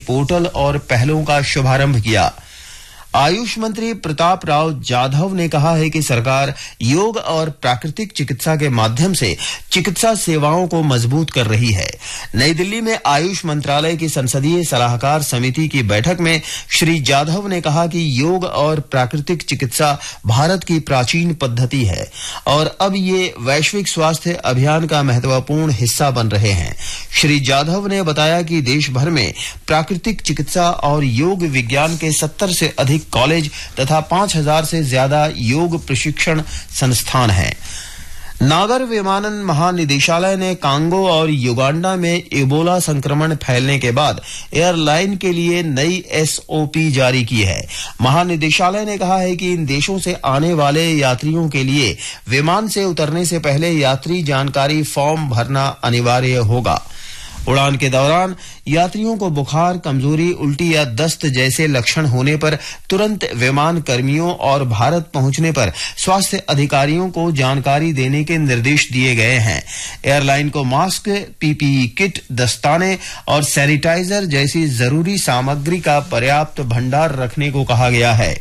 Portal और पहलों का शुभारंभ किया। आयुष मंत्री प्रताप राव जाधव ने कहा है कि सरकार योग और प्राकृतिक चिकित्सा के माध्यम से चिकित्सा सेवाओं को मजबूत कर रही है। नई दिल्ली में आयुष मंत्रालय की संसदीय सलाहकार समिति की बैठक में श्री जाधव ने कहा कि योग और प्राकृतिक चिकित्सा भारत की प्राचीन पद्धति है और अब ये वैश्विक स्वास्थ्य अभियान का महत्वपूर्ण हिस्सा बन रहे हैं। श्री जाधव ने बताया कि देश भर में प्राकृतिक चिकित्सा और योग विज्ञान के 70 से अधिक कॉलेज तथा 5000 से ज्यादा योग प्रशिक्षण संस्थान हैं। नागर विमानन महानिदेशालय ने कांगो और युगांडा में इबोला संक्रमण फैलने के बाद एयरलाइन के लिए नई एसओपी जारी की है। महानिदेशालय ने कहा है कि इन देशों से आने वाले यात्रियों के लिए विमान से उतरने से पहले यात्री जानकारी फॉर्म भरना अनिवार्य होगा। उड़ान के दौरान यात्रियों को बुखार, कमजोरी, उल्टी या दस्त जैसे लक्षण होने पर तुरंत विमान कर्मियों और भारत पहुंचने पर स्वास्थ्य अधिकारियों को जानकारी देने के निर्देश दिए गए हैं। एयरलाइन को मास्क, पीपीई किट, दस्ताने और सैनिटाइजर जैसी जरूरी सामग्री का पर्याप्त भंडार रखने को कहा गया है।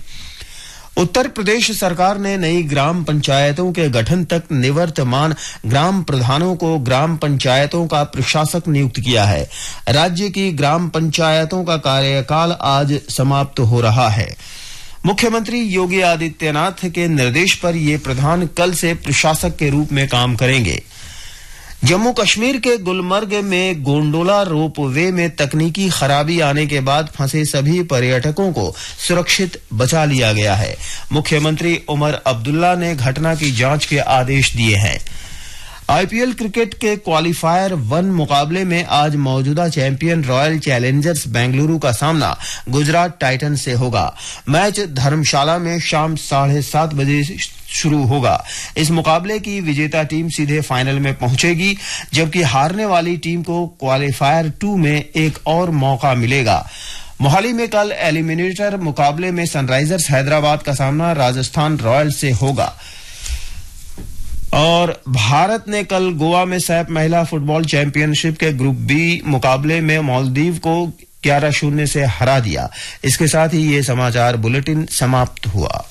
उत्तर प्रदेश सरकार ने नई ग्राम पंचायतों के गठन तक निवर्तमान ग्राम प्रधानों को ग्राम पंचायतों का प्रशासक नियुक्त किया है। राज्य की ग्राम पंचायतों का कार्यकाल आज समाप्त हो रहा है। मुख्यमंत्री योगी आदित्यनाथ के निर्देश पर ये प्रधान कल से प्रशासक के रूप में काम करेंगे। जम्मू कश्मीर के गुलमर्ग में गोंडोला रोपवे में तकनीकी खराबी आने के बाद फंसे सभी पर्यटकों को सुरक्षित बचा लिया गया है। मुख्यमंत्री उमर अब्दुल्ला ने घटना की जांच के आदेश दिए हैं। आईपीएल क्रिकेट के क्वालीफायर 1 मुकाबले में आज मौजूदा चैंपियन रॉयल चैलेंजर्स बेंगलुरु का सामना गुजरात टाइटन से होगा। मैच धर्मशाला में शाम 7:30 बजे शुरू होगा। इस मुकाबले की विजेता टीम सीधे फाइनल में पहुंचेगी, जबकि हारने वाली टीम को क्वालीफायर 2 में एक और मौका मिलेगा। मोहाली में कल एलिमिनेटर मुकाबले में सनराइजर्स हैदराबाद का सामना राजस्थान रॉयल्स से होगा। और भारत ने कल गोवा में सैफ महिला फुटबॉल चैंपियनशिप के ग्रुप बी मुकाबले में मालदीव को 11-0 से हरा दिया। इसके साथ ही ये समाचार बुलेटिन समाप्त हुआ।